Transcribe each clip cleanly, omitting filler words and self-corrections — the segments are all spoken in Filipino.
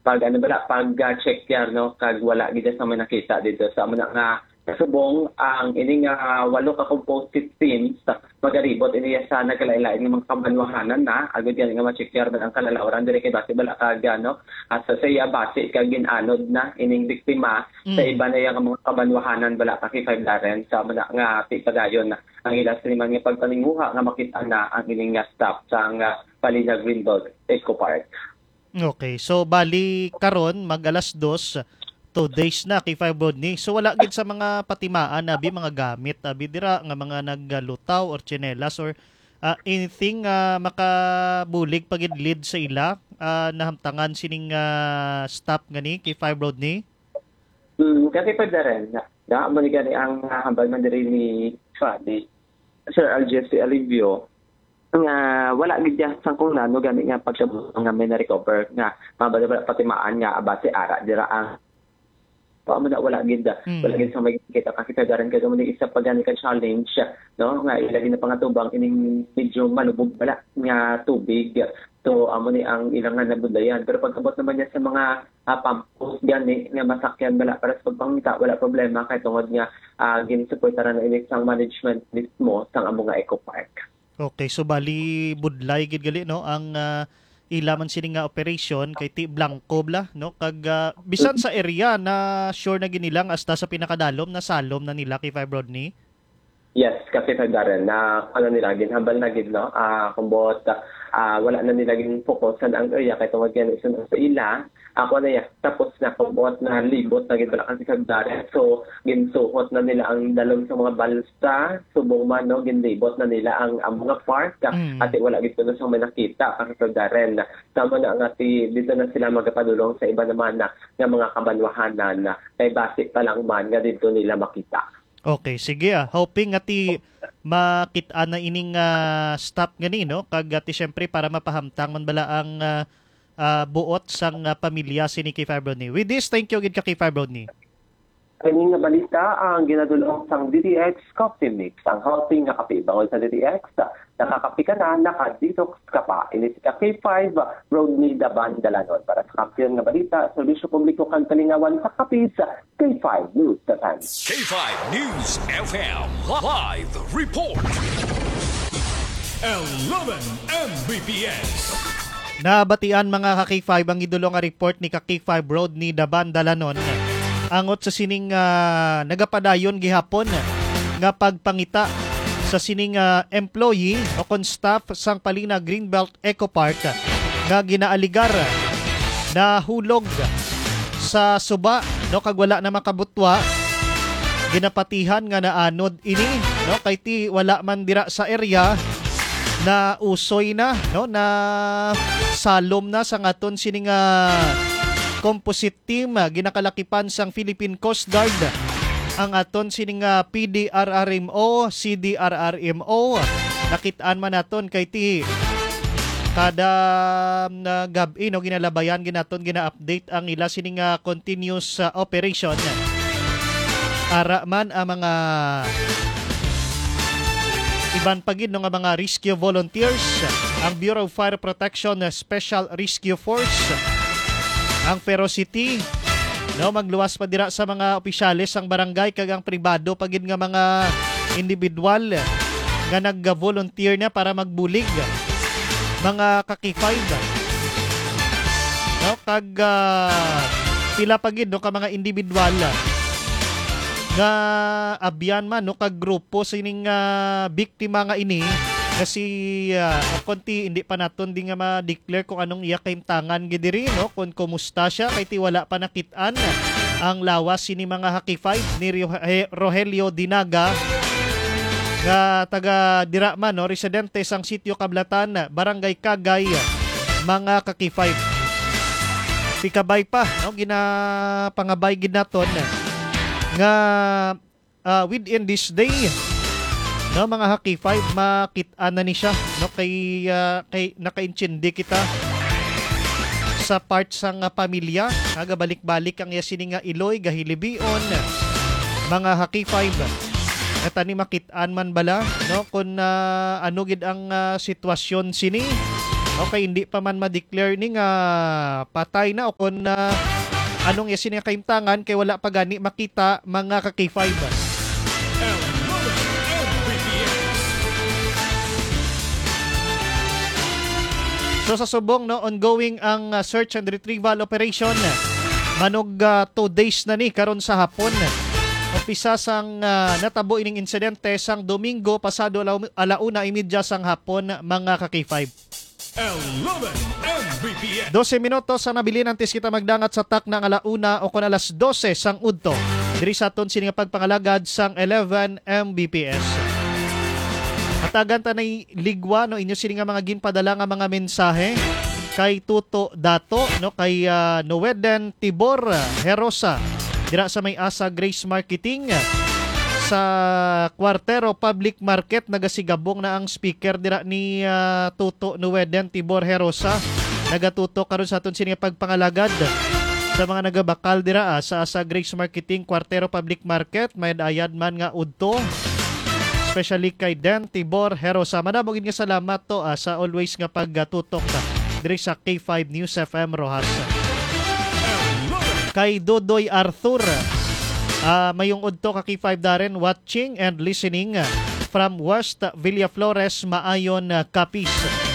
pag ano bala pag check yan no kag wala gid sa mga nakita dito sa mga nga kasubong ang ining walo ka composite teams magaribot ini sa nagkalain-lain ng mga kabanwahanan na agad yan nga ma-check man ang kalalauran dire kay base bala kag no sa saya base kag ginanod na ining biktima sa iba na yang mga kabanwahanan bala ka kay 5 Laren sa mga nga pagayon na ang ilas man nga pagpaninguha nga makita na ang ining staff sa Palina Greenbelt Eco Park. Okay, so bali karon mag alas 2 days na kay 5 Rodney. So wala gid sa mga patimaan abi mga gamit abi dira nga mga naglutaw or tsinelas or anything makabulig pagid lead sa ila nahamtangan sining staff gani kay 5 Rodney. Kasi pa rin na mo ni gani ang hambal man diri ni Fadi Sir Aljessi Alivio nga wala gid sa kung nano gani nga pagkabot nga may na-recover nga mabala patimaan nga abase ara dira ang wala gid sa may kita kasi kagaran ka mo ni isa pa gani ka challenge no nga ilagi na pangatubang ining medyo malubog bala nga tubig so amo ni ang ilang nga nabudlayan pero pagkabot naman niya sa mga pampos gani nga masakyan bala para sa pagpangita wala problema kay tungod nga ginsuportaran na ining sang management mismo sang amo nga Eco Park. Okay, so bali budlay gid gali no ang ilaman sini nga operation kay Ti Blanco bla no kag bisan sa area na sure na ginilang hasta sa pinakadalom na salom na nila kay 5 Rodney. Yes, kasi Darren na ano nila ginhambal na gid no kumbot wala na nila gin fokusan ang area kay tungod yan isun sa ila ako na tapos na kumbot na libot na gid bala kasi Darren so ginsuhot na nila ang dalom sa mga balsa subong man no ginlibot na nila ang mga park at wala gid kuno sa may nakita kasi Darren tama na nga dito na sila magapadulong sa iba naman na nga mga kabanwahanan na kay basic pa lang man nga dito nila makita. Okay, sige hoping ati makit-an na ining stop gani no kag ati syempre para mapahamtang man bala ang buot sang pamilya sini kay 5 Rodney. With this, thank you gid ka kay 5 Rodney. Kaning nga balita ang ginadulong sang DDX Coffee Mix ang healthy nga kape bangod sa DDX nakakape ka na naka-detox ka pa ini si K5 Rodney Daban Dalanon para sa kampiyon nga balita serbisyo publiko kang kalingawan sa kape sa K5 News FM. K5 News FM live report 11 Mbps. Nabatian mga ka-K5 ang idulong nga report ni K5 Rodney Daban Dalanon angot sa sining nagapadayon gihapon nga pagpangita sa sining employee o kon staff sang Palina Greenbelt Eco Park nga ginaaligar na hulog sa suba no kag wala na makabutwa ginapatihan nga naanod ini no kay ti wala man dira sa area na usoy na no na salom na sa ngaton sining composite team ginakalakipan sang Philippine Coast Guard ang aton sining PDRRMO, CDRRMO nakitaan man naton kay ti kada gabi no ginalabayan ginaton gina-update ang ila sining continuous operation ara man ang mga iban pagid no nga mga rescue volunteers ang Bureau of Fire Protection Special Rescue Force ang Ferocity no magluwas pa dira sa mga opisyales ang barangay kag ang pribado pagid nga mga individual nga nag-volunteer na para magbulig mga kakifide no kag pila pagid no ka mga individual nga abyan man no kag grupo sining biktima nga ini kasi konti hindi pa naton di nga ma-declare kung anong iya kaimtangan gidiri no kung kumusta siya kay ti wala pa nakitaan ang lawas sini mga hakifide ni Rogelio Dinaga nga taga dira man no residente sang sitio Kablatan Barangay Kagay mga kakifide pikabay pa no ginapangabay gid naton nga within this day no mga haki 5 makit-an na ni siya no kay nakaintindi kita sa part sang pamilya aga balik-balik ang yasini nga Iloy gahilibion mga haki 5 eta ni makit-an man bala no kun ano gid ang sitwasyon sini Okay, hindi pa man ma-declare ni nga patay na o kung anong yasin nga kaimtangan kay wala pa gani makita mga ka-K5. So sa subong no, ongoing ang search and retrieval operation. Manog 2 days na ni karon sa hapon. Umpisa sang natabo ining insidente sang Domingo pasado 1:30 sang hapon mga ka-K5. 11 Mbps. 12 minutos sa nabilin antes kita magdangat sa tak ng 1:00 o kung 12:00 sang udto. Diri sa aton sini nga pagpangalagad sang 11 Mbps. Atagan ta nay ligwa no inyo sini nga mga ginpadala nga mga mensahe kay Tuto Dato no kay Noeden Tibor Herosa dira sa may asa Grace Marketing sa Cuartero Public Market nagasigabong na ang speaker dira ni Tuto Noeden Tibor Herosa nagatuto karon sa aton sini nga pagpangalagad sa mga nagabakal dira sa asa Grace Marketing Cuartero Public Market may ayad man nga udto especially kay Den Tibor Herosa. Manamogin nga salamat to sa always nga pagtutok ta diri sa K5 News FM Rojas. Kay Dodoy Arthur, mayong udto ka K5 Darren watching and listening from West Villaflores, Maayon, Capiz.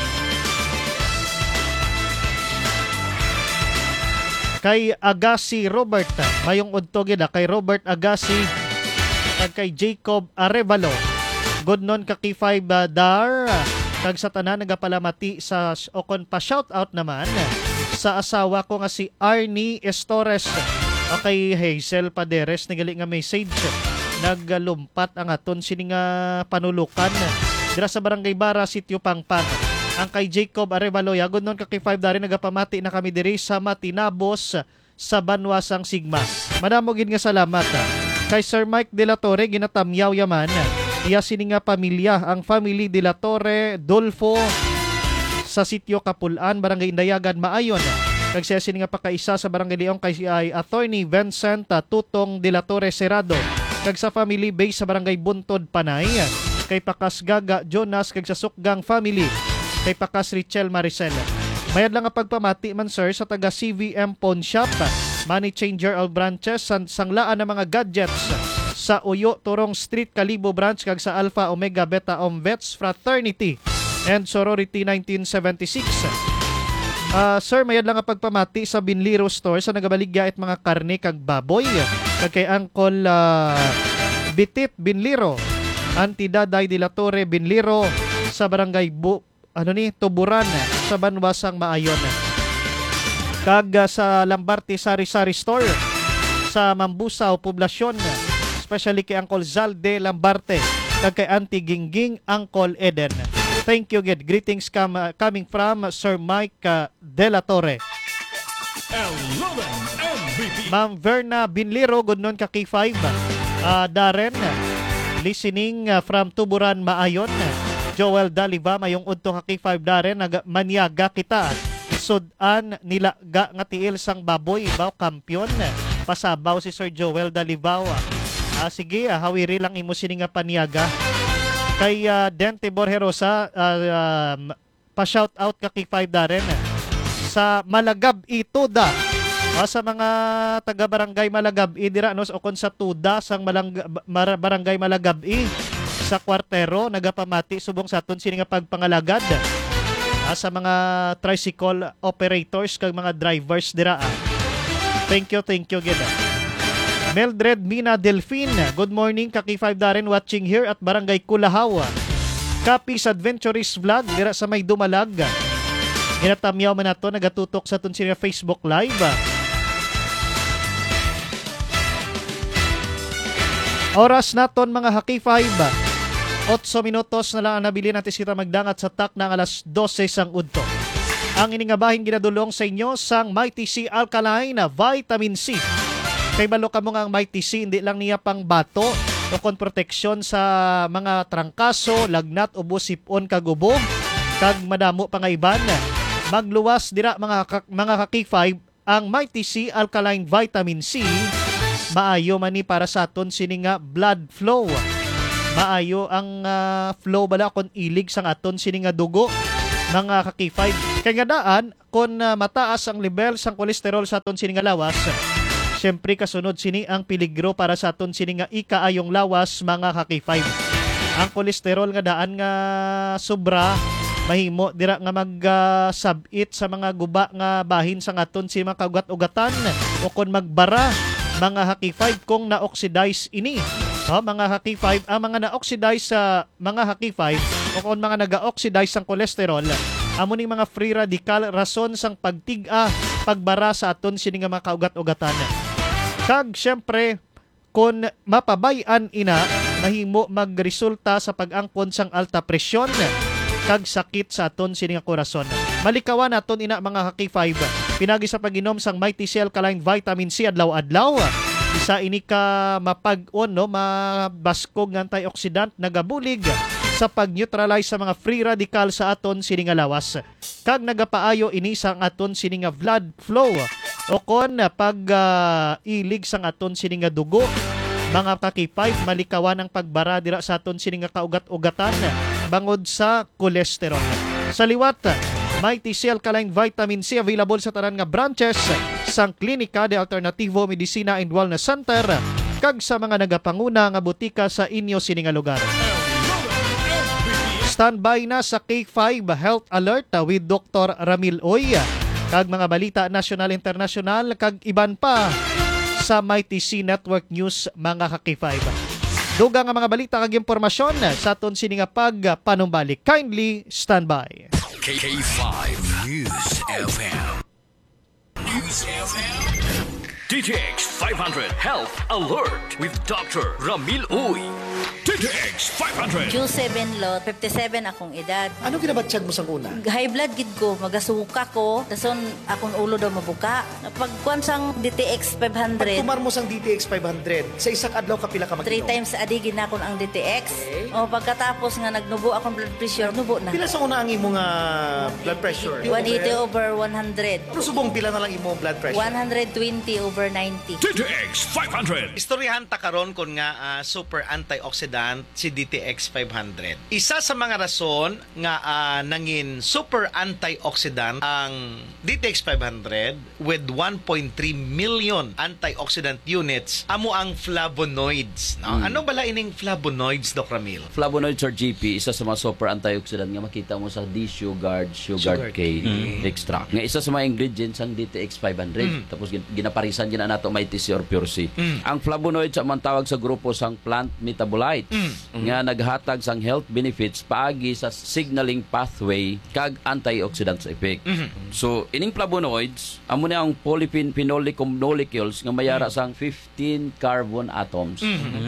Kay Agassi Robert, mayong udto gid kay Robert Agassi kag kay Jacob Arevalo. Good non ka K5 Dar kag sa tanan nagapalamati sa o kon pa shout out naman sa asawa ko nga si Arnie Estores o kay Hazel Paderes nagali nga message naglumpat ang aton sini nga panulukan dira sa Barangay Bara, Sitio Pangpang. Ang kay Jacob Arevalo good non ka K5 Dar nagapamati na kami diri sa Matinabos sa Banwasang Sigma. Manamogin nga salamat kay Sir Mike De La Torre ginatamyaw yaman iya sini nga pamilya ang family De La Torre Dolfo sa Sitio Kapulan, Barangay Indayagan, Maayon. Kag siya sini nga pakaisa sa Barangay Leong kay ay Attorney Vincent Tutong De La Torre Serrado. Kag sa family base sa Barangay Buntod, Panay kay Pakas Gaga Jonas kag sa Sukgang family kay Pakas Richel Maricel. Mayad lang nga pagpamati man sir sa taga CVM Pawn Shop, Money Changer all branches sanglaan ng mga gadgets sa Uyo Turong Street Kalibo branch kag sa Alpha Omega Beta Omvets Fraternity and Sorority 1976. Sir, mayad lang nga pagpamati sa Binliro Store sa nagabaligya it mga karne kag baboy kag kay Uncle Bitit Binliro, Auntie Daday De La Torre Binliro sa Barangay Tuburan sa Banwasang Maayon. Kag sa Lambarte Sari-Sari Store sa Mambusaw Poblasyon, especially kay Uncle Zalde Lambarte kag kay Auntie Gingging Uncle Eden. Thank you again. Greetings coming from Sir Mike De La Torre. 11 Mbps. Ma'am Verna Binliro, good noon ka K5. Darren, listening from Tuburan, Maayon. Joel Daliva, mayong udto ka K5 Darren, manyaga kita. Sudan nila nga tiil sang baboy, baw kampiyon. Pasabaw si Sir Joel Daliva. Sige, hawiri lang imo sini nga paniyaga. Kay Dente Borherosa, pa-shout out ka K5 Darren sa Malagab Ituda. Sa mga taga-barangay Malagab dira no o kon sa Tuda sang barangay Malagab sa Cuartero nagapamati subong sa aton sini nga pagpangalagad sa mga tricycle operators kag mga drivers dira. Thank you gid. Mildred Mina Delphine, good morning ka K5 Darren watching here at Barangay Kulahaw. Capiz Adventurist Vlog dira sa may Dumalag. Ginatamyaw man nato nagatutok sa aton sini Facebook Live. Oras naton mga K5. 8 minutos na lang ang nabili natin kita magdangat sa tak ng 12:00 sang udto. Ang iningabahin ginadulong sa inyo sang Mighty C Alkaline Vitamin C. Kay balo ka mo nga ang Mighty C, hindi lang niya pang bato o kon proteksyon sa mga trangkaso, lagnat, ubo, sipon, kagubog, kag madamo pangaiban. Magluwas dira mga K5 ang Mighty C Alkaline Vitamin C. Maayo man ni para sa aton sini nga blood flow. Maayo ang flow bala kon ilig sang aton sini nga dugo. mga ka-K5. Kaya nga daan, kung mataas ang level sang kolesterol sa aton sini nga lawas, syempre kasunod sini ang peligro para sa aton sini nga ikaayong lawas mga ka-K5. Ang kolesterol nga daan nga sobra, mahimo dira nga mag-sabit sa mga guba nga bahin sa aton si mga kaugat-ugatan o kung magbara mga ka-K5 kung na-oxidize ini. Mga Haki-5, ang mga na-oxidize sa mga Haki-5 o kung mga nag-oxidize sang kolesterol, amo ning mga free radical rason sang pagtig-a, pagbara sa aton sini nga mga kaugat-ugatan. Kag syempre, kung mapabayan ina, mahimo magresulta sa pag-angkon sang alta presyon kag sakit sa aton sini nga korason. Malikawan naton ina mga Haki-5, pinagi sa pag-inom sang Mighty Cell Kaline Vitamin C adlaw-adlaw. Isa ini ka mapag-on, no, mabaskog ng antioxidant nagabulig sa pag-neutralize sa mga free radical sa aton sini nga lawas. Kag nagapaayo ini sang aton sini nga blood flow o kon pag-ilig sang aton sini nga dugo. Mga Haki-5, malikawan ang pagbara dira sa aton sini nga kaugat-ugatan bangod sa kolesterol. Sa liwat, Mighty Cell Kaline Vitamin C available sa tanan nga branches sang Klinika de Alternativo Medicina and Wellness Center kag sa mga nagapanguna nga butika sa inyo sini nga lugar. Standby na sa K5 Health Alert with Dr. Ramil Oy kag mga balita national international kag iban pa sa Mighty C Network News mga Haki-5. Dugang nga mga balita kag impormasyon sa aton sini nga pagpanumbalik. Kindly standby. K5 News FM. News FM. DTX 500 Health Alert with Dr. Ramil Uy. DTX 500. Q7 lot, 57 akong edad. Ano ginabatsyag mo sa una? High blood gid ko, magasuka ko, dason akong ulo daw mabuka. Pagkuan sang DTX 500, Pagkumar mo sang DTX 500, sa isang adlaw ka pila ka 3 mag-inom? times a day ginakon ang DTX. Okay. O pagkatapos nga nagnubo akong blood pressure, nubo na. Pila sa una ang imong blood pressure? 180 over 100. Ano subong pila na lang imong blood pressure? 120 over 90. DTX 500. Istoryahan ta karon kon nga super antioxidant si DTX 500. Isa sa mga rason nga nangin super antioxidant ang DTX 500 with 1.3 million antioxidant units amo ang flavonoids. No? Ano bala ining flavonoids, Dr. Ramil? Flavonoids or GP, isa sa mga super antioxidant nga makita mo sa D-Sugar cane extract. Nga isa sa mga ingredients ang DTX 500. Tapos ginaparisan gina nato Mighty C or Pure C. Ang flavonoids ang tawag sa grupo sang plant metabolites nga naghatag sang health benefits paagi sa signaling pathway kag antioxidants effect. So ining flavonoids amo na ang polyphenolic molecules nga mayara sang 15 carbon atoms.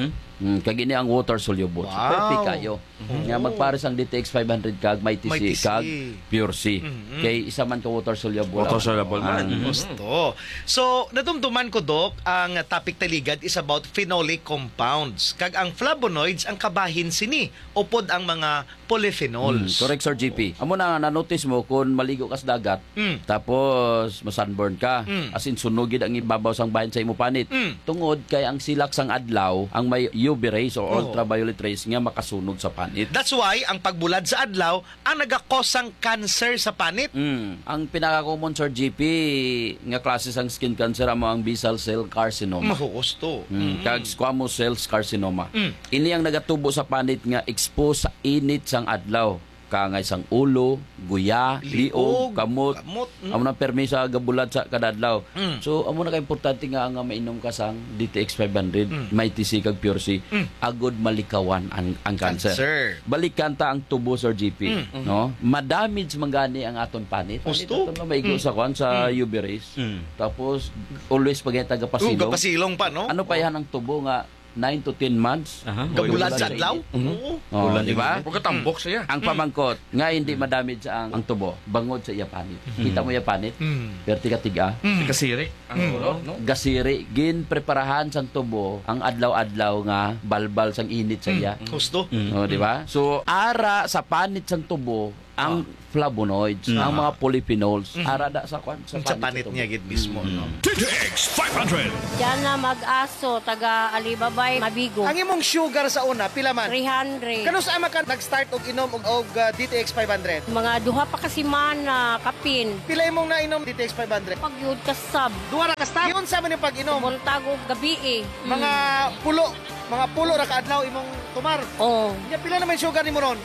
Kag ini ang water soluble. So, perfect kayo. Nga magpares ang DTX 500 kag Mighty C kag Pure C. Kay isa man ka water soluble. Water soluble man. Gusto. So, nadumduman ko, Dok, ang topic taligad is about phenolic compounds. Kag ang flavonoids ang kabahin sini upod ang mga polyphenols. Correct, Sir GP. Amo na na-notice mo kung maligo ka sa dagat, tapos masunburn ka, as in sunugid ang ibabaw sang bahin sa imo panit. Tungod kay ang silak sang adlaw ang may UV rays or ultraviolet rays nga makasunog sa panit. That's why ang pagbulad sa adlaw ang nagakosang cancer sa panit. Ang pinaka-common, Sir GP, nga klase sang skin cancer amo ang basal cell carcinoma. Mahusto. Kag squamous cell carcinoma. Ini ang nagatubo sa panit nga expose sa init sang adlaw. Kangay sang ulo, guya, liog, kamot. Amo na permisa gabulad sa kadadlaw. So amo na ka importante nga mainom ka sang DTX 500, Mighty C kag Pure C, agod malikawan ang cancer. Balikan ta ang tubo, Sir GP, no? Madamage mangani ang aton panit. Gusto? Aton na maigo sa kwan sa UV rays. Tapos always pag taga pasilong. Gapasilong pa, no? Ano pa yan ang tubo nga 9 to 10 months. Gabulad sa adlaw? Oh, di ba? Huwag katambok siya. Ang pamangkot, nga hindi madamage ang tubo, bangod sa iya panit. Kita mo iya panit, perti ka tiga. Kasiri. Ang ulo, no? Gasiri, gin preparahan sang tubo, ang adlaw-adlaw nga balbal sang init sa iya. Gusto? Oh, di ba? So, ara sa panit sang tubo, ang flavonoids, ang mga polyphenols, arada sa kwan Sa panit niya gid mismo, no? DTX 500. Diyan na mag-aso, taga Alibabay, Mabigo. Ang imong sugar sa una, pila man? 300. Kano sa ama ka nag-start og inom og DTX 500? Mga duha pa kasi man na kapin. Pila imong nainom DTX 500? Pagyud ka sab. Duha ra ka start. Yun sa man yung pag-inom. Buntag og gabi eh. Mga pulo ra ka adlaw imong tumar. Oh, Ya pila naman sugar nimo ron?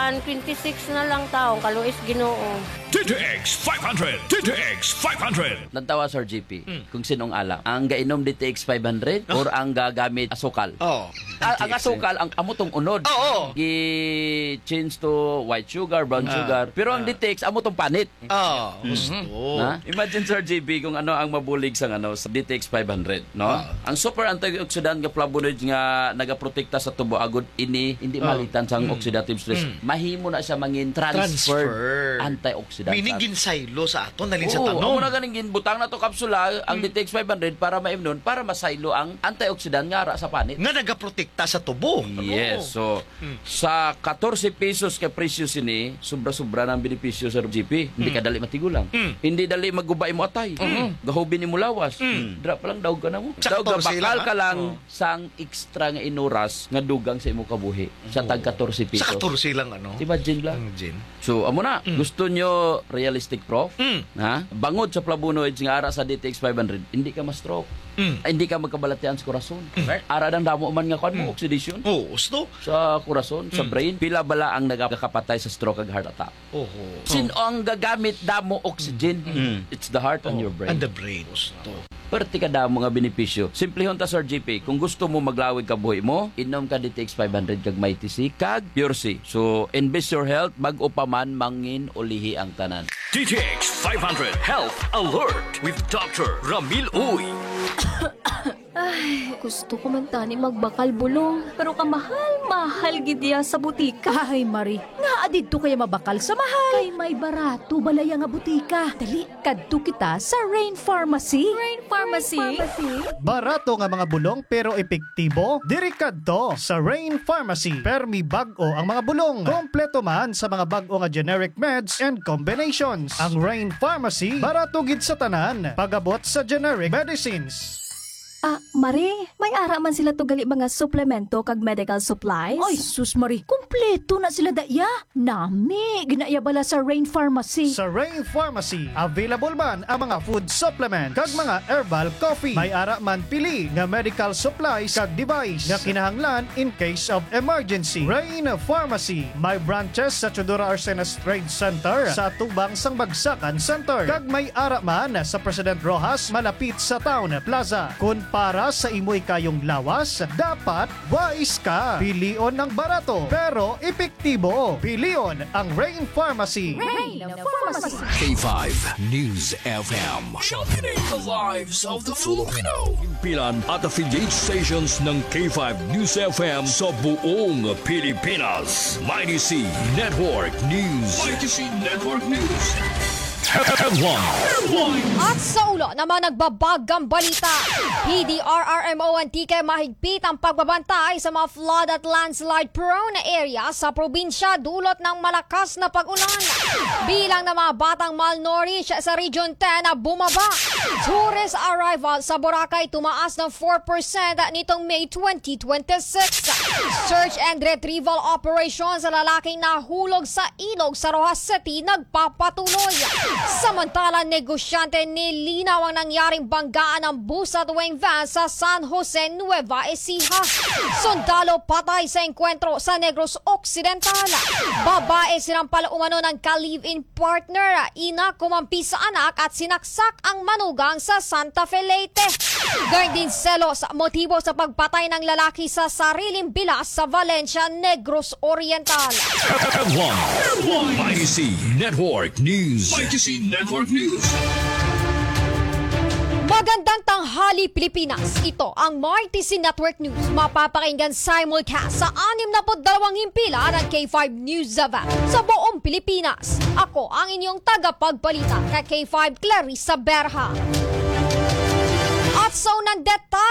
126 na lang taong kaluis Ginoo. DTX 500. DTX 500. Nantawa Sir GP kung sinong alam. Ang gainom DTX 500 or ang gagamit asukal. Oh. Ang asukal, ang amotong unod. Oo. Gi-change to white sugar, brown sugar. Pero ang DTX, amotong panit. Oh, gusto. Na? Imagine Sir JB kung ano ang mabulig sa sa DTX 500, no? Ang super antioxidant nga flavonoids nga nagaprotekta sa tubo agud ini hindi malitan sang oxidative stress. Mahimo na siya mangin transferred antioxidant. Meaning ginsaylo sa ato nalin sa Oo, tanong. amo na ganing ginbutang na to kapsula ang DTX 500 para maimnon para masaylo ang antioxidant nga ara sa panit. Nga nagaprotekta sa tubo. Yes. So, sa 14 pesos ka presyo sini, sobra-sobra ng benepisyo sa GP. Hindi ka dali matigulang. Hindi dali magubay mo atay. Gahubin mo lawas. Dra pa lang daog ka na mo. Sa Daog 14 bakal lang, ka lang sang extra nga inuras nga dugang sa imo kabuhi. Sa tag 14 pesos. Sa 14 lang ano. Imagine lang. Gin. So, amo na. Gusto nyo realistic prof? Ha? Bangod sa flavonoids nga ara sa DTX 500, hindi ka ma-stroke. Ay, hindi ka magkabalatian sa korason. Ara ng damo man nga kwan mo, oxidation. Oh, gusto. Sa korason, sa brain, pila bala ang nagakapatay sa stroke ag heart attack. Oho. Sino ang gagamit damo oxygen? It's the heart and your brain. And the brain. Gusto. Perti ka damo mga benepisyo. Simplihon ta Sir GP, kung gusto mo maglawig ka buhi mo, inom ka DTX 500 kag Mighty C kag Pure C. So, invest your health, bag-o pa man mangin ulihi ang tanan. DTX 500 Health Alert with Dr. Ramil Uy. Ay, gusto ko man tani magbakal bulong. Pero kamahal-mahal gidya sa butika. Ay, Marie, nga adidto kaya mabakal sa mahal. Kay may barato balaya nga butika. Dali, kadto kita sa Rain Pharmacy. Rain Pharmacy? Barato nga mga bulong pero epektibo? Diri kadto sa Rain Pharmacy. Permi bag-o ang mga bulong. Kompleto man sa mga bag-o nga generic meds and combinations. Ang Rain Pharmacy, barato gid sa tanan. Pagabot sa generic medicines. Marie, may ara man sila to gali mga suplemento kag medical supplies? Ay, sus Marie, kumpleto na sila daya. Nami, ginaya bala sa Rain Pharmacy. Sa Rain Pharmacy, available man ang mga food supplement kag mga herbal coffee. May ara man pili nga medical supplies kag device nga kinahanglan in case of emergency. Rain Pharmacy, may branches sa Chodora Arsenas Trade Center, sa Tubang Sang Bagsakan Center, kag may ara man sa President Rojas malapit sa Town Plaza. Kung para sa imoy kayong lawas, dapat wise ka. Pilion ng barato pero epektibo. Pilion ang Rain Pharmacy. Rain Pharmacy. K5 News FM. Championing the lives of the Filipino. Pilan at affiliate stations ng K5 News FM sa buong Pilipinas. Mighty C Network News. Mighty C Network News. Headline. At sa ulo naman nagbabagang balita, PDRRMO and TK mahigpit ang pagbabantay sa mga flood at landslide prone area sa probinsya dulot ng malakas na pag-ulan. Bilang ng mga batang malnourished sa Region 10 na bumaba. Tourist arrival sa Boracay tumaas ng 4% nitong May 2026. Search and retrieval operation sa lalaking nahulog sa ilog sa Rojas City nagpapatuloy. Samantala, negosyante nilinaw ang nangyaring banggaan ng bus at wing van sa San Jose, Nueva Ecija. Sundalo patay sa enkwentro sa Negros Occidental. Babae sinampal umano ng ka-live-in partner, ina kumampi sa anak at sinaksak ang manugang sa Santa Fe, Leyte. Gayun din selos motibo sa pagpatay ng lalaki sa sariling bilas sa Valencia, Negros Oriental. Mighty C Network News. Mighty C Network News. Magandang tanghali Pilipinas. Ito ang Mighty C Network News. Mapapakinggan simulcast sa 62 himpilan ng K5 News Zava sa buong Pilipinas. Ako ang inyong tagapagbalita kay K5 Clarissa Berha. At sa unang detalye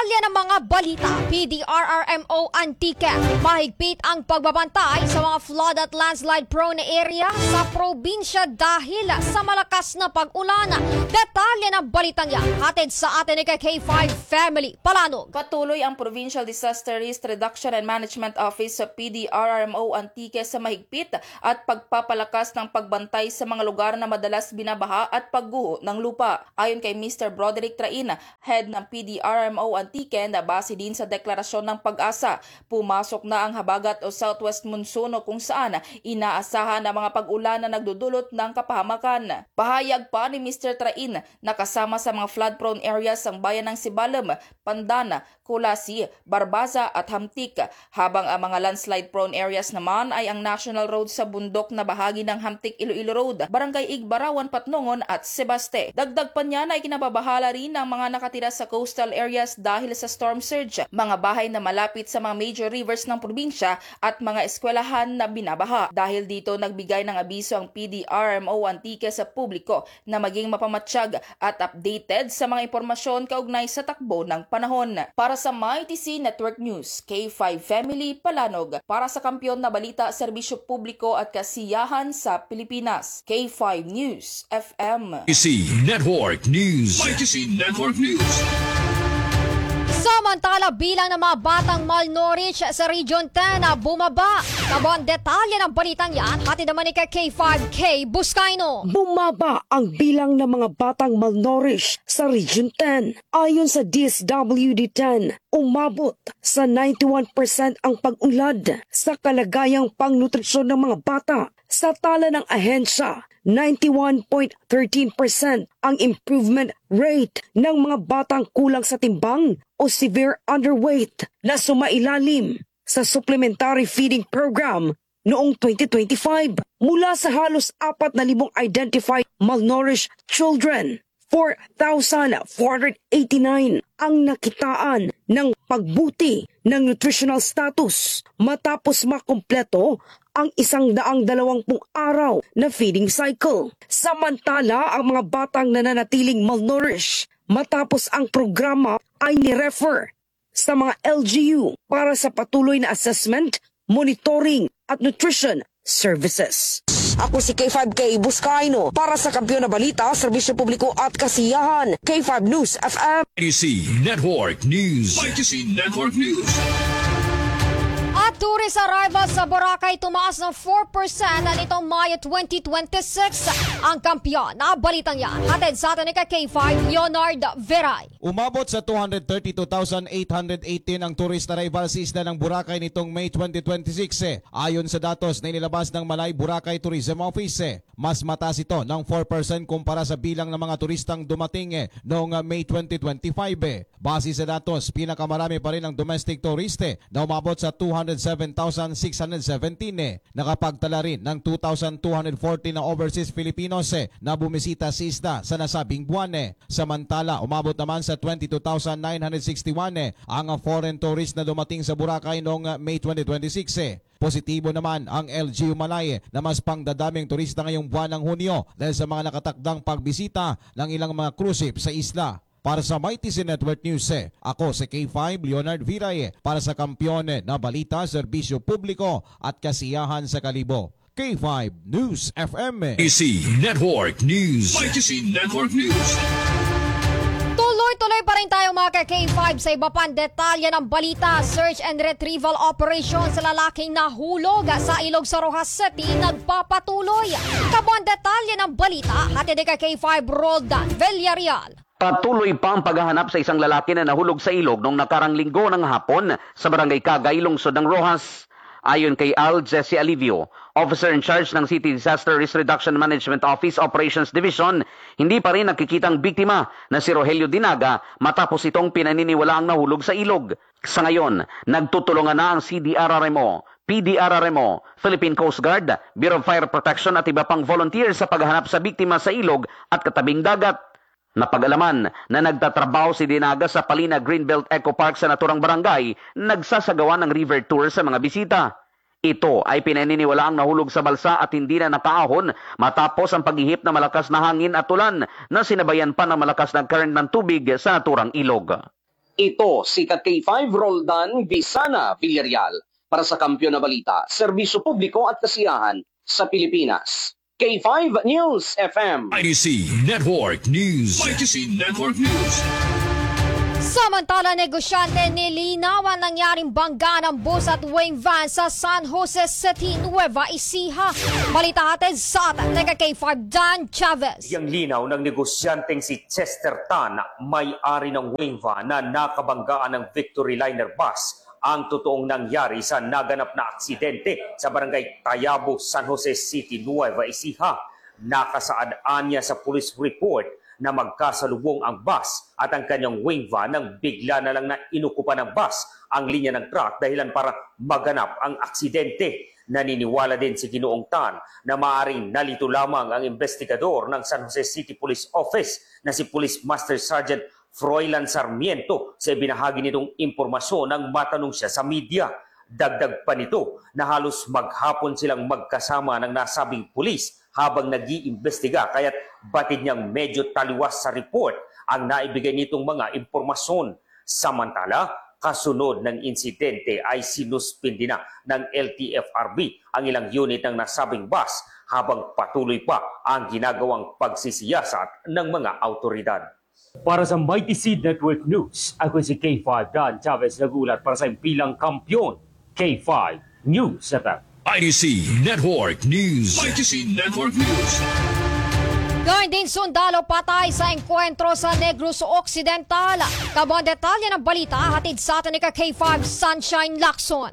Detalye ng mga balita. PDRRMO Antique. Mahigpit ang pagbabantay sa mga flood at landslide prone area sa probinsya dahil sa malakas na pag-ulan. Detalye ng balitang yan hatid sa atin ni K5 Family Palanog. Patuloy ang Provincial Disaster Risk Reduction and Management Office sa PDRRMO Antique sa mahigpit at pagpapalakas ng pagbantay sa mga lugar na madalas binabaha at pagguho ng lupa. Ayon kay Mr. Broderick Train, head ng PDRRMO Antique, na base din sa deklarasyon ng Pag-asa, pumasok na ang habagat o southwest monsoon kung saan inaasahan ang mga pag-ulan na nagdudulot ng kapahamakan. Pahayag pa ni Mr. Train na kasama sa mga flood-prone areas ang bayan ng Sibalom, Pandan, Kulasi, Barbasa at Hamtik, habang ang mga landslide-prone areas naman ay ang National Road sa bundok na bahagi ng Hamtik Iloilo Road, Barangay Igbarawan, Patnongon at Sebaste. Dagdag pa niya na ikinababahala rin ang mga nakatira sa coastal areas dahil sa storm surge, mga bahay na malapit sa mga major rivers ng probinsya at mga eskwelahan na binabaha. Dahil dito nagbigay ng abiso ang PDRRMO Antique sa publiko na maging mapamatsyag at updated sa mga impormasyon kaugnay sa takbo ng panahon. Para sa MyTC Network News, K5 Family Palanog, para sa kampyon na balita, serbisyo publiko at kasiyahan sa Pilipinas. K5 News FM. MyTC Network News. MyTC Network News. Samantala, bilang ng mga batang malnourished sa Region 10 na bumaba. Kabon detalye ng balitang yan, hatid naman ni K5K Buscaino. Bumaba ang bilang ng mga batang malnourished sa Region 10. Ayon sa DSWD-10, umabot sa 91% ang pag-unlad sa kalagayang pangnutrisyon ng mga bata. Sa tala ng ahensya, 91.13% ang improvement rate ng mga batang kulang sa timbang o severe underweight na sumailalim sa supplementary feeding program noong 2025. Mula sa halos 4,000 identified malnourished children, 4,489 ang nakitaan ng pagbuti ng nutritional status matapos makumpleto ang 120 araw na feeding cycle. Samantala, ang mga batang nananatiling malnourished matapos ang programa ay ni-refer sa mga LGU para sa patuloy na assessment, monitoring at nutrition services. Ako si K5K Buscaino para sa Kampiyon na Balita, Serbisyo Publiko at Kasiyahan. K5 News FM. MyTC Network News. MyTC Network News. At tourist arrivals sa Boracay tumaas ng 4% nitong Mayo 2026. Ang kampiyon na balitang yan, hatid sa atin ni K5 Leonard Veray. Umabot sa 232,818 ang tourist arrivals sa isla ng Boracay nitong May 2026. Ayon sa datos na inilabas ng Malay Boracay Tourism Office, mas mataas ito ng 4% kumpara sa bilang ng mga turistang dumating noong May 2025. Base sa datos, pinakamarami pa rin ang domestic tourist na umabot sa 207,617. Nakapagtala rin ng 2,240 na overseas Filipinos na bumisita sa isla sa nasabing buwan. Samantala, umabot naman sa 22,961 ang foreign tourists na dumating sa Boracay noong May 2026. Positibo naman ang LGU Malay na mas pangdadaming turista ngayong buwan ng Hunyo dahil sa mga nakatakdang pagbisita ng ilang mga cruise ship sa isla. Para sa MyTC Network News, ako si K5 Leonard Viray para sa Kampiyon na Balita, Serbisyo Publiko at Kasiyahan sa Kalibo. K5 News FM. MyTC Network News. MyTC Network News. Tuloy-tuloy pa rin tayo mga K5 sa iba pang detalye ng balita. Search and retrieval operation sa lalaking nahulog sa ilog sa Rojas City nagpapatuloy. Kabuang detalye ng balita, hatid kay K5 Roldan Villarreal. Patuloy pa ang paghahanap sa isang lalaki na nahulog sa ilog noong nakarang linggo ng hapon sa Barangay Cagay, lungsod ng Rojas. Ayon kay Al Jesse Alivio, Officer in charge ng City Disaster Risk Reduction Management Office Operations Division, hindi pa rin nakikitang biktima na si Rogelio Dinaga matapos itong pinaniniwalaang nahulog sa ilog. Sa ngayon, nagtutulungan na ang CDRRMO, PDRRMO, Philippine Coast Guard, Bureau of Fire Protection at iba pang volunteers sa paghahanap sa biktima sa ilog at katabing dagat. Napag-alaman na nagtatrabaho si Dinaga sa Palina Greenbelt Eco Park sa naturang barangay, nagsasagawa ng river tour sa mga bisita. Ito ay pinaniniwalaang nahulog sa balsa at hindi na nakaahon matapos ang paghihip na malakas na hangin at ulan na sinabayan pa ng malakas na current ng tubig sa naturang ilog. Ito si K5 Roldan Bisana Villarreal para sa Kampiyon na Balita, Serbisyo Publiko at Kasiyahan sa Pilipinas. K5 News FM. IDC Network News. IDC Network News. Samantala, negosyante nilinaw ang nangyaring bangga ng bus at wing van sa San Jose City, Nueva Ecija. Balita hatid sa atin, K5 Dan Chavez. Yang linaw ng negosyanteng si Chester Tan, may-ari ng wing van na nakabanggaan ng Victory Liner bus, ang totoong nangyari sa naganap na aksidente sa barangay Tayabo, San Jose City, Nueva Ecija. Nakasaad niya sa police report na magkasalubong ang bus at ang kanyang wing van nang bigla na lang na inukupan ng bus ang linya ng truck dahilan para maganap ang aksidente. Naniniwala din si Ginoong Tan na maaaring nalito lamang ang investigador ng San Jose City Police Office na si Police Master Sergeant Froilan Sarmiento sa ibinahagi nitong impormasyon nang matanong siya sa media. Dagdag pa nito na halos maghapon silang magkasama ng nasabing pulis habang nag-iimbestiga kaya't batid niyang medyo taliwas sa report ang naibigay nitong mga impormasyon. Samantala, kasunod ng insidente ay sinuspindi na ng LTFRB ang ilang unit ng nasabing bus habang patuloy pa ang ginagawang pagsisiyasat ng mga autoridad. Para sa Mighty Seed Network News, ako si K5 Dan Chavez nagulat para sa impilang kampiyon. K5 News FM. IDC Network News. IDC Network News. Gayun din sundalo patay sa engkwentro sa Negros Occidental. Kabuang detalye ng balita hatid sa atin ni K5 Sunshine Lacson.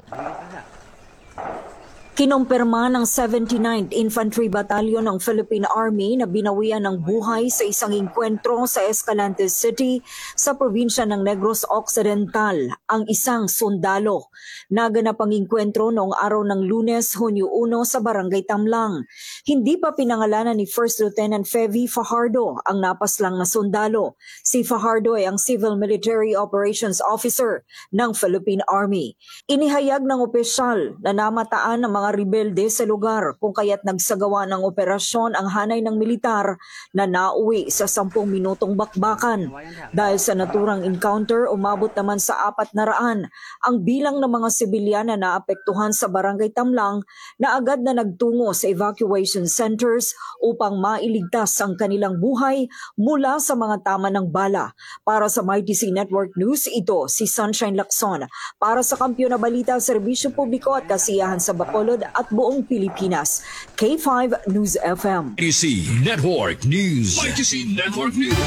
Kinumpirma ng 79th Infantry Battalion ng Philippine Army na binawian ng buhay sa isang engkwentro sa Escalante City sa probinsya ng Negros Occidental ang isang sundalo. Naganap ang engkwentro noong araw ng Lunes, Hunyo 1 sa Barangay Tamlang. Hindi pa pinangalanan ni First Lieutenant Fevy Fajardo ang napaslang na sundalo. Si Fajardo ay ang Civil Military Operations Officer ng Philippine Army. Inihayag ng opisyal na namataan ng mga rebelde sa lugar kung kaya't nagsagawa ng operasyon ang hanay ng militar na nauwi sa 10 minutong bakbakan. Dahil sa naturang encounter, umabot naman sa 400 ang bilang ng mga sibilyan na naapektuhan sa Barangay Tamlang na agad na nagtungo sa evacuation centers upang mailigtas ang kanilang buhay mula sa mga tama ng bala. Para sa Mighty C Network News, ito si Sunshine Lacson. Para sa Kampiyon na Balita, Serbisyo Publiko at Kasiyahan sa Bacolod at buong Pilipinas, K5 News FM. IDC Network News. IDC Network News.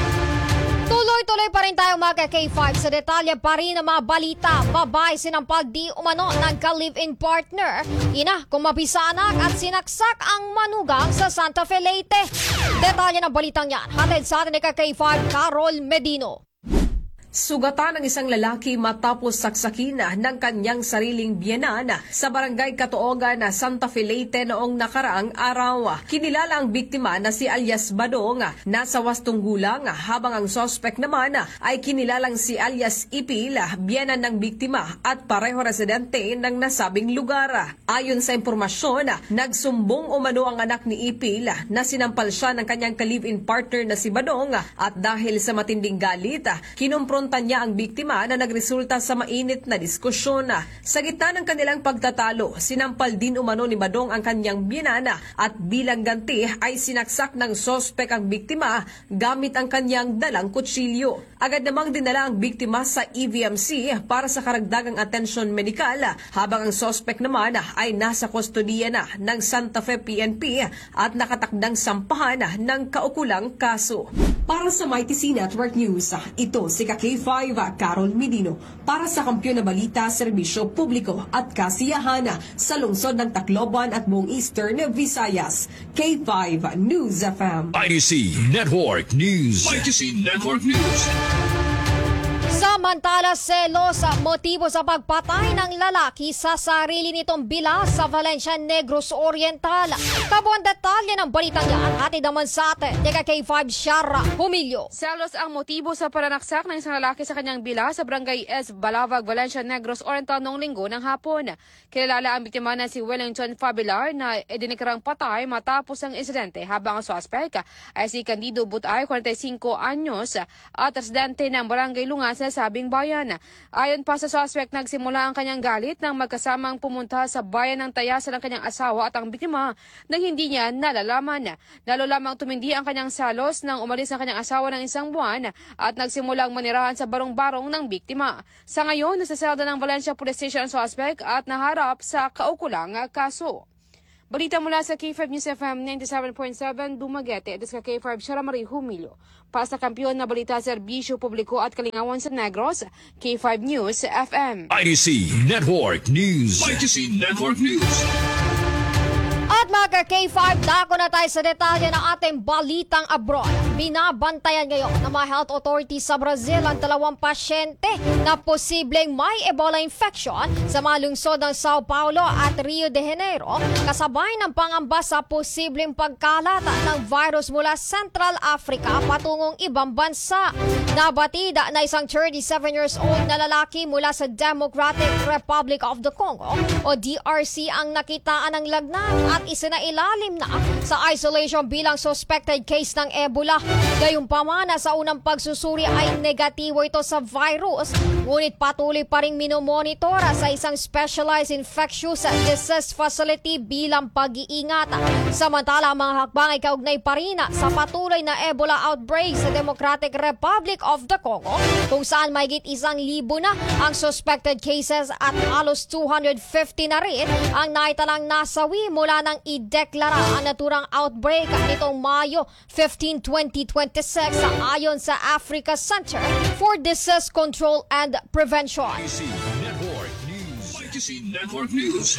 Tuloy-tuloy pa rin tayo mga K5 sa detalye pa rin ng mga balita. Babae sinampal di umano ng ka-live-in partner. Ina kung mabisa anak at sinaksak ang manugang sa Santa Fe, Leyte. Detalye ng balitang yan hatid sa atin ni K5 Carol Medino. Sugatan ng isang lalaki matapos saksakin ng kanyang sariling biyenan sa barangay Katuogan na Santa Fe, Leyte noong nakaraang araw. Kinilala ang biktima na si alias Badong, nasa 80 gulang, habang ang sospek naman ay kinilalang si alias Ipil, biyenan ng biktima at pareho residente ng nasabing lugar. Ayon sa impormasyon, nagsumbong umano ang anak ni Ipil na sinampal siya ng kanyang ka-live-in partner na si Badong at dahil sa matinding galit, kinumpronta niya ang biktima na nagresulta sa mainit na diskusyon. Sa gitna ng kanilang pagtatalo, sinampal din umano ni Badong ang kanyang biyenana at bilang ganti ay sinaksak ng sospek ang biktima gamit ang kanyang dalang kutsilyo. Agad namang dinala ang biktima sa EVMC para sa karagdagang atensyon medikal habang ang sospek naman ay nasa kustodiya na ng Santa Fe PNP at nakatakdang sampahan ng kaukulang kaso. Para sa Mighty C Network News, ito si K5 Carol Medino para sa Kampiyon na Balita, Serbisyo Publiko at Kasiyahan sa lungsod ng Tacloban at buong Eastern Visayas. K5 News FM. IDC Network News. IDC Network News. Samantala, selos motibo sa pagpatay ng lalaki sa sarili nitong bila sa Valencia, Negros Oriental. Kabuang detalye ng balitang yan, hatid naman sa atin, K5 Shara Humilio. Selos ang motibo sa pananaksak ng isang lalaki sa kanyang bila sa Barangay S. Balavag, Valencia, Negros Oriental noong linggo ng hapon. Kilala ang biktima na si Wellington Fabilar na idinikarang patay matapos ang insidente habang ang suspect ay si Candido Butay, 45 anyos at residente ng Barangay Lungas na sabing nasabing bayan. Ayon pa sa suspect, nagsimula ang kanyang galit nang magkasamang pumunta sa bayan ng Tayasa ng kanyang asawa at ang biktima nang hindi niya nalalaman. Lalo lamang tumindi ang kanyang salos nang umalis ang kanyang asawa ng 1 buwan at nagsimulang manirahan sa barong-barong ng biktima. Sa ngayon, nasaselda ng Valencia Police Station ang suspect at naharap sa kaukulang kaso. Balita mula sa K5 News FM 97.7 Dumaguete at sa K5 Sara Marie Humilo. Para sa kampiyon na balita, serbisyo publiko at kalingawan sa Negros, K5 News FM. ITC Network News. ITC Network News. At mga K5, dako na tayo sa detalye ng ating balitang abroad. Binabantayan ngayon ng mga health authorities sa Brazil ang 2 pasyente na posibleng may Ebola infection sa mga lungsod ng Sao Paulo at Rio de Janeiro, kasabay ng pangamba sa posibleng pagkalata ng virus mula Central Africa patungong ibang bansa. Nabatida na isang 37 years old na lalaki mula sa Democratic Republic of the Congo o DRC ang nakitaan ng lagnat at isinailalim na sa isolation bilang suspected case ng Ebola. Gayunpaman, sa unang pagsusuri ay negatibo ito sa virus, ngunit patuloy pa ring minomonitor sa isang specialized infectious disease facility bilang pag-iingat. Samantala, ang mga hakbang ay kaugnay pa rin sa patuloy na Ebola outbreak sa Democratic Republic of the Congo, kung saan mahigit 1,000 na ang suspected cases at halos 250 na rin ang naitalang nasawi mula nang ideklara ang naturang outbreak nitong Mayo 15, 2026 ayon sa Africa Center for Disease Control and Prevention. ITC Network News. ITC Network News.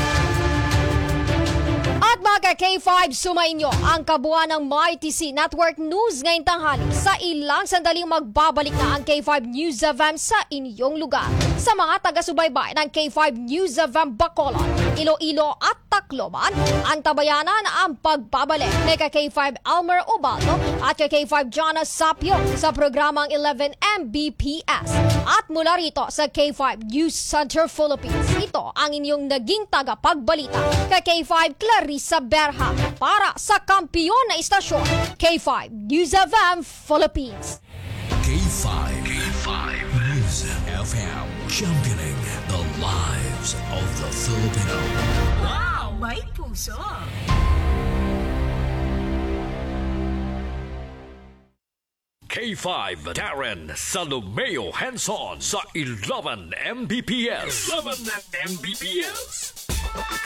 At mga K5, sumainyo ang kabuuan ng MyTC Network News ngayong tanghali. Sa ilang sandaling magbabalik na ang K5 News FM sa inyong lugar. Sa mga taga-subaybay ng K5 News FM Bacolod, Iloilo at Tacloban, antabayanan ang pagbabalik ni K5 Elmer Ubaldo at K5 Jonas Sapio sa programang 11 Mbps. At mula rito sa K5 News Center Philippines, ito ang inyong naging tagapagbalita K5 Clarissa Berha para sa kampiyon na istasyon K5 News FM Philippines. K5 News FM, championing the lives of the Filipino. Wow, may puso! K5 Darren Salomeo Hanson sa 11 Mbps. 11 Mbps.